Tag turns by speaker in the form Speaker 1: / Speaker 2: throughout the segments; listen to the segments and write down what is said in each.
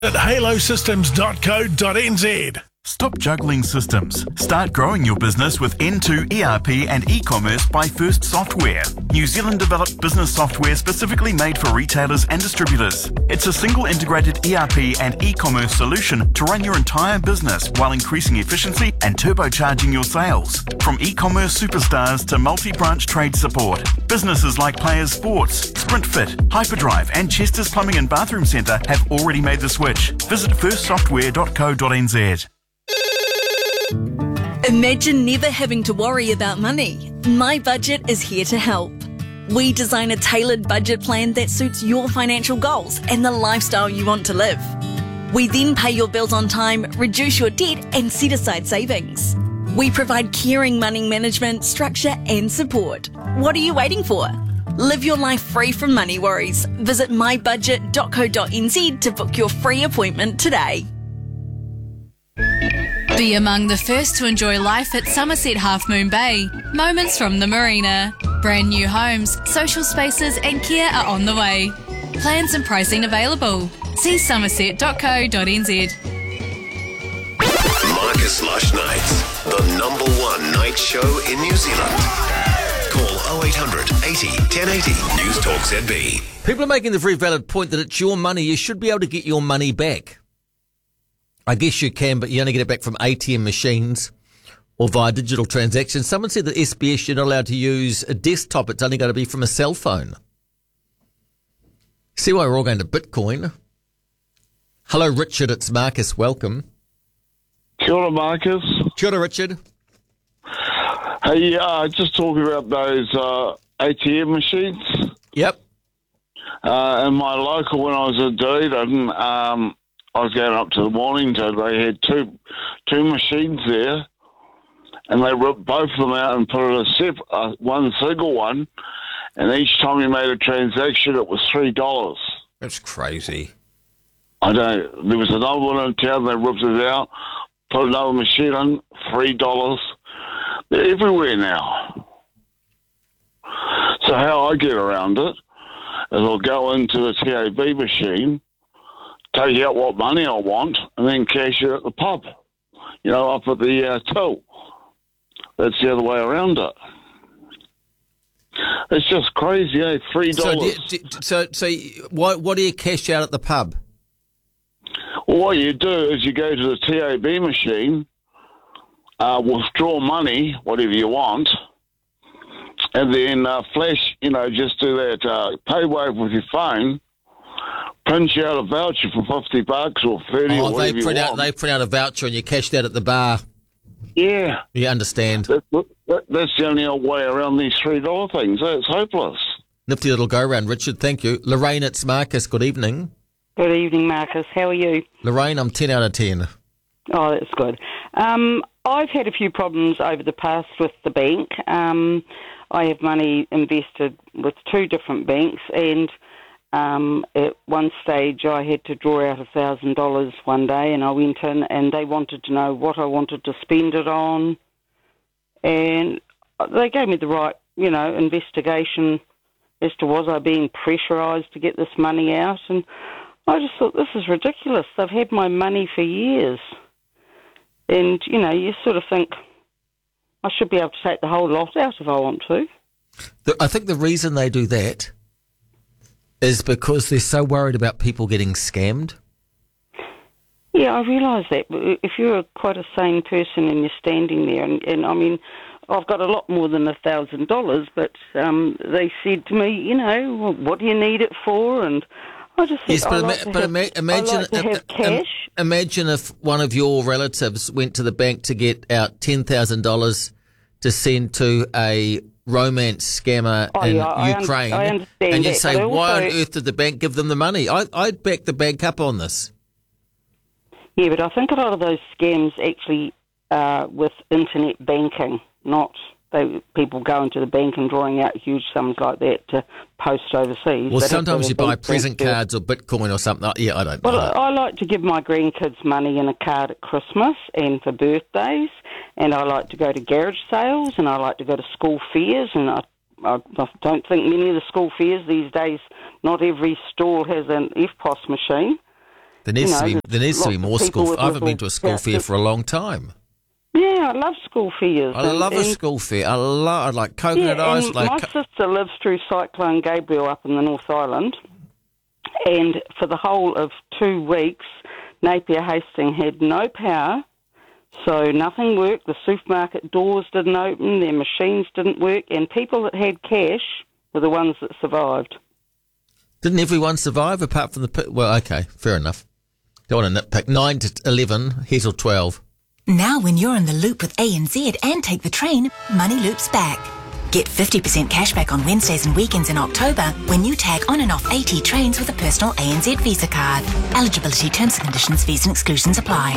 Speaker 1: at halosystems.co.nz.
Speaker 2: Stop juggling systems. Start growing your business with N2 ERP and e-commerce by First Software. New Zealand developed business software specifically made for retailers and distributors. It's a single integrated ERP and e-commerce solution to run your entire business while increasing efficiency and turbocharging your sales. From e-commerce superstars to multi-branch trade support, businesses like Players Sports, SprintFit, Hyperdrive and Chester's Plumbing and Bathroom Centre have already made the switch. Visit firstsoftware.co.nz.
Speaker 3: Imagine never having to worry about money. My Budget is here to help. We design a tailored budget plan that suits your financial goals and the lifestyle you want to live. We then pay your bills on time, reduce your debt and set aside savings. We provide caring money management, structure and support. What are you waiting for? Live your life free from money worries. Visit mybudget.co.nz to book your free appointment today.
Speaker 4: Be among the first to enjoy life at Somerset Half Moon Bay. Moments from the Marina. Brand new homes, social spaces and care are on the way. Plans and pricing available. See somerset.co.nz.
Speaker 5: Marcus Lush Nights, the #1 night show in New Zealand. Call 0800 80 1080 News Talk ZB.
Speaker 6: People are making the very valid point that it's your money. You should be able to get your money back. I guess you can, but you only get it back from ATM machines or via digital transactions. Someone said that SBS, you're not allowed to use a desktop. It's only going to be from a cell phone. See why we're all going to Bitcoin. Hello, Richard. It's Marcus. Welcome.
Speaker 7: Kia ora, Marcus.
Speaker 6: Kia ora, Richard.
Speaker 7: Hey, just talking about those ATM machines.
Speaker 6: Yep.
Speaker 7: In my local, when I was in Dunedin, I was going up to the Mornington. They had two machines there, and they ripped both of them out and put in one single one. And each time you made a transaction, it was $3.
Speaker 6: That's crazy.
Speaker 7: I don't. There was another one in town. They ripped it out, put another machine in, $3. They're everywhere now. So how I get around it is I'll go into the TAB machine, take out what money I want, and then cash it at the pub, up at the till. That's the other way around it. It's just crazy, eh? $3.
Speaker 6: So what do you cash out at the pub?
Speaker 7: Well, what you do is you go to the TAB machine, withdraw money, whatever you want, and then flash, just do that pay wave with your phone, print out a voucher for $50 or $30 or whatever you want.
Speaker 6: They print out a voucher and you cash that at the bar.
Speaker 7: Yeah.
Speaker 6: You understand.
Speaker 7: That's the only old way around these $3 things. It's hopeless.
Speaker 6: Nifty little go-round, Richard. Thank you. Lorraine, it's Marcus. Good evening.
Speaker 8: Good evening, Marcus. How are you?
Speaker 6: Lorraine, I'm 10 out of 10.
Speaker 8: Oh, that's good. I've had a few problems over the past with the bank. I have money invested with two different banks, and at one stage I had to draw out $1,000 one day, and I went in and they wanted to know what I wanted to spend it on, and they gave me the right, investigation as to was I being pressurised to get this money out, and I just thought, this is ridiculous. They've had my money for years, and, you sort of think I should be able to take the whole lot out if I want to.
Speaker 6: I think the reason they do that is because they're so worried about people getting scammed.
Speaker 8: Yeah, I realise that. But if you're quite a sane person and you're standing there, and I mean, I've got a lot more than $1,000, but they said to me, well, what do you need it for? And I just said,
Speaker 6: imagine if one of your relatives went to the bank to get out $10,000 to send to a romance scammer in Ukraine,
Speaker 8: I understand
Speaker 6: and you
Speaker 8: that,
Speaker 6: say, why on earth did the bank give them the money? I'd back the bank up on this.
Speaker 8: Yeah, but I think a lot of those scams actually with internet banking, not people going to the bank and drawing out huge sums like that to post overseas.
Speaker 6: Well, sometimes you buy present cards or Bitcoin or something. Yeah, I don't know.
Speaker 8: Well, I like to give my grandkids money in a card at Christmas and for birthdays, and I like to go to garage sales, and I like to go to school fairs, and I don't think many of the school fairs these days, not every store has an EFTPOS machine.
Speaker 6: There needs to be
Speaker 8: lots of
Speaker 6: more
Speaker 8: people
Speaker 6: school.
Speaker 8: with
Speaker 6: I haven't been
Speaker 8: little
Speaker 6: to a school fair
Speaker 8: pouches.
Speaker 6: for a long time.
Speaker 8: Yeah, I love school fairs.
Speaker 6: I love a school fair. I like coconut ice.
Speaker 8: And my sister lives through Cyclone Gabriel up in the North Island, and for the whole of 2 weeks, Napier Hastings had no power, so nothing worked. The supermarket doors didn't open, their machines didn't work, and people that had cash were the ones that survived.
Speaker 6: Didn't everyone survive apart from the... Well, okay, fair enough. Don't want to nitpick. 9 to 11, here's till 12.
Speaker 1: Now when you're in the loop with ANZ and take the train, money loops back. Get 50% cashback on Wednesdays and weekends in October when you tag on and off AT trains with a personal ANZ Visa card. Eligibility, terms and conditions, fees and exclusions apply.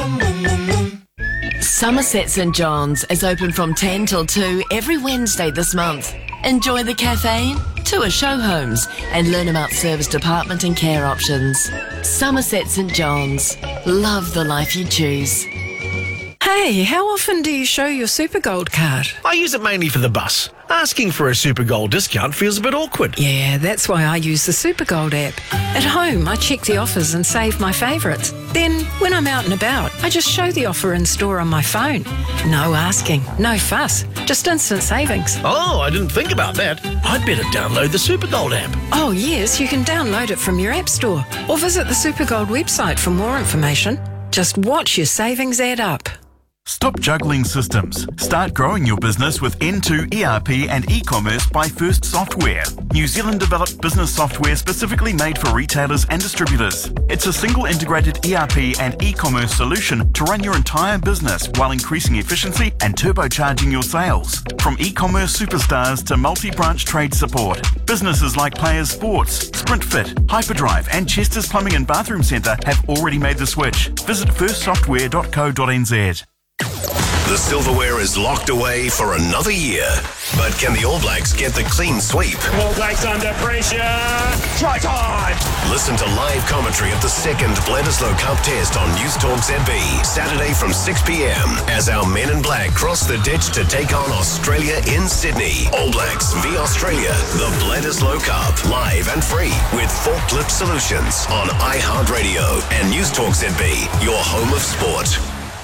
Speaker 9: Somerset St John's is open from 10 till 2 every Wednesday this month. Enjoy the cafe, tour show homes and learn about service department and care options. Somerset St John's. Love the life you choose.
Speaker 10: Hey, how often do you show your SuperGold card?
Speaker 11: I use it mainly for the bus. Asking for a SuperGold discount feels a bit awkward.
Speaker 10: Yeah, that's why I use the SuperGold app. At home, I check the offers and save my favourites. Then, when I'm out and about, I just show the offer in store on my phone. No asking, no fuss, just instant savings.
Speaker 11: Oh, I didn't think about that. I'd better download the SuperGold app.
Speaker 10: Oh yes, you can download it from your app store or visit the SuperGold website for more information. Just watch your savings add up.
Speaker 2: Stop juggling systems. Start growing your business with N2 ERP and e-commerce by First Software. New Zealand developed business software specifically made for retailers and distributors. It's a single integrated ERP and e-commerce solution to run your entire business while increasing efficiency and turbocharging your sales. From e-commerce superstars to multi-branch trade support, businesses like Players Sports, Sprintfit, Hyperdrive and Chester's Plumbing and Bathroom Centre have already made the switch. Visit firstsoftware.co.nz.
Speaker 5: The silverware is locked away for another year. But can the All Blacks get the clean sweep?
Speaker 12: All Blacks under pressure. Try time.
Speaker 5: Listen to live commentary of the second Bledisloe Cup test on News Talk ZB, Saturday from 6 p.m. as our men in black cross the ditch to take on Australia in Sydney. All Blacks v Australia, the Bledisloe Cup, live and free with Forklift Solutions on iHeartRadio and News Talk ZB, your home of sport.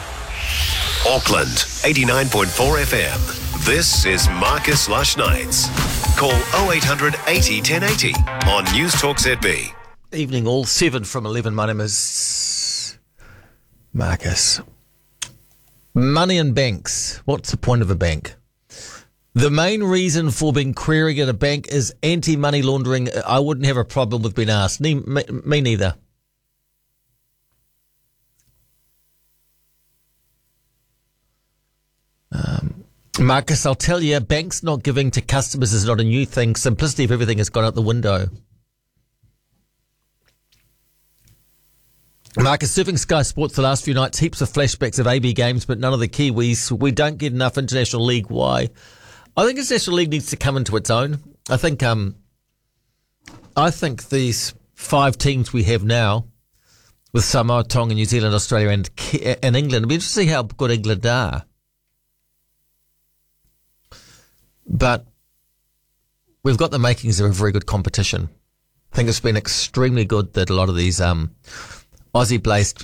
Speaker 5: Auckland, 89.4 FM. This is Marcus Lush Nights. Call 0800 80 1080 on News Talk ZB.
Speaker 6: Evening all, 7 from 11. My name is Marcus. Money in banks. What's the point of a bank? The main reason for being querying at a bank is anti-money laundering. I wouldn't have a problem with being asked. Me neither. Marcus, I'll tell you, banks not giving to customers is not a new thing. Simplicity of everything has gone out the window. Marcus, surfing Sky Sports the last few nights, heaps of flashbacks of AB games, but none of the Kiwis. We don't get enough International League. Why? I think International League needs to come into its own. I think these 5 teams we have now, with Samoa, Tonga, New Zealand, Australia, and England, it'll be interesting to see how good England are. But we've got the makings of a very good competition. I think it's been extremely good that a lot of these Aussie-based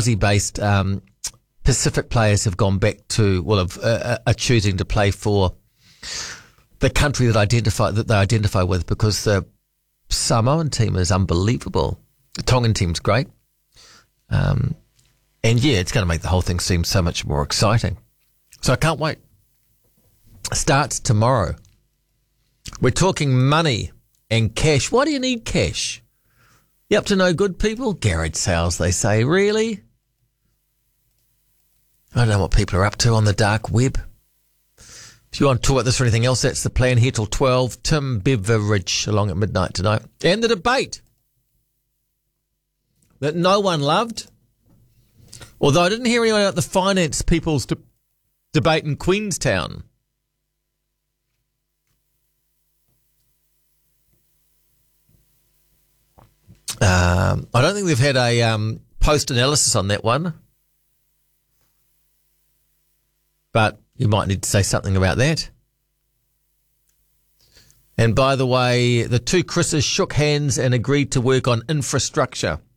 Speaker 6: Pacific players have gone back to, are choosing to play for the country that they identify with, because the Samoan team is unbelievable. The Tongan team's great. And yeah, it's going to make the whole thing seem so much more exciting. So I can't wait. Starts tomorrow. We're talking money and cash. Why do you need cash? You up to no good, people? Garage sales, they say. Really? I don't know what people are up to on the dark web. If you want to talk about this or anything else, that's the plan here till 12. Tim Beveridge along at midnight tonight. And the debate that no one loved. Although I didn't hear anyone about the finance people's debate in Queenstown. I don't think they've had a post-analysis on that one. But you might need to say something about that. And by the way, the two Chris's shook hands and agreed to work on infrastructure.